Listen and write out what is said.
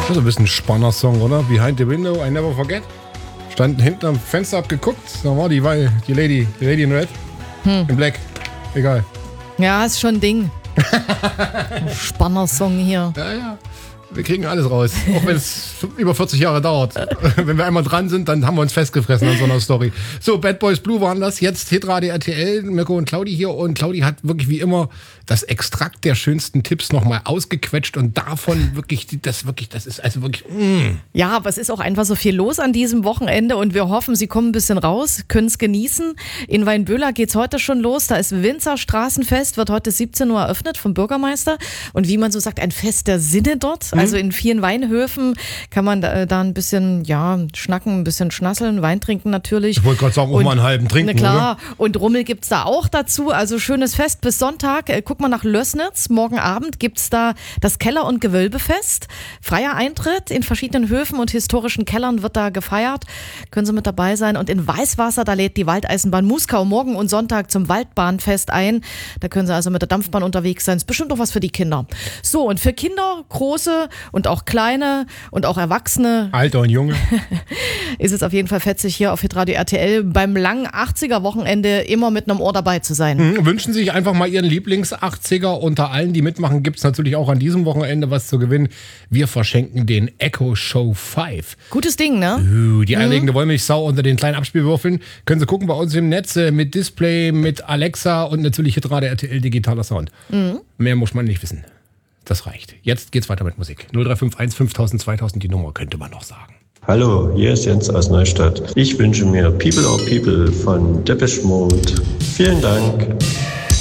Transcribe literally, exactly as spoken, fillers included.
Das ist ein bisschen ein spannender Song, oder? Behind the Window, I Never Forget. Standen hinten am Fenster abgeguckt. Da war die, die Lady, die Lady in Red. Hm. In Black. Egal. Ja, ist schon ein Ding. Spannender Song hier. Ja, ja. Wir kriegen alles raus, auch wenn es über vierzig Jahre dauert. Wenn wir einmal dran sind, dann haben wir uns festgefressen an so einer Story. So, Bad Boys Blue waren das, jetzt Hitradio R T L, Mirko und Claudi hier. Und Claudi hat wirklich wie immer das Extrakt der schönsten Tipps nochmal ausgequetscht und davon wirklich, das wirklich, das ist also wirklich, mm. Ja, aber es ist auch einfach so viel los an diesem Wochenende und wir hoffen, Sie kommen ein bisschen raus, können es genießen. In Weinböhler geht's heute schon los, da ist Winzer Straßenfest, wird heute siebzehn Uhr eröffnet vom Bürgermeister und wie man so sagt, ein Fest der Sinne dort. Also in vielen Weinhöfen kann man da, da ein bisschen, ja, schnacken, ein bisschen schnasseln, Wein trinken natürlich. Ich wollte gerade sagen, auch und, mal einen halben trinken, na klar, oder? Und Rummel gibt's da auch dazu, also schönes Fest bis Sonntag. Guck mal nach Lößnitz, morgen Abend gibt's da das Keller- und Gewölbefest. Freier Eintritt in verschiedenen Höfen und historischen Kellern wird da gefeiert. Können Sie mit dabei sein. Und in Weißwasser, da lädt die Waldeisenbahn Muskau morgen und Sonntag zum Waldbahnfest ein. Da können Sie also mit der Dampfbahn unterwegs sein. Ist bestimmt auch was für die Kinder. So, und für Kinder, große und auch kleine und auch Erwachsene. Alter und Junge. Ist es auf jeden Fall fetzig hier auf Hitradio R T L beim langen achtziger-Wochenende immer mit einem Ohr dabei zu sein. Mhm, wünschen sich einfach mal Ihren Lieblings-achtziger. Unter allen, die mitmachen, gibt es natürlich auch an diesem Wochenende was zu gewinnen. Wir verschenken den Echo Show fünf. Gutes Ding, ne? Uh, die eierlegende mhm. Wollmilchsau unter den kleinen Abspielwürfeln. Können Sie gucken bei uns im Netz mit Display, mit Alexa und natürlich Hitradio R T L digitaler Sound. Mhm. Mehr muss man nicht wissen. Das reicht. Jetzt geht's weiter mit Musik. null drei fünf eins fünftausend zweitausend, die Nummer könnte man noch sagen. Hallo, hier ist Jens aus Neustadt. Ich wünsche mir People or People von Depeche Mode. Vielen Dank.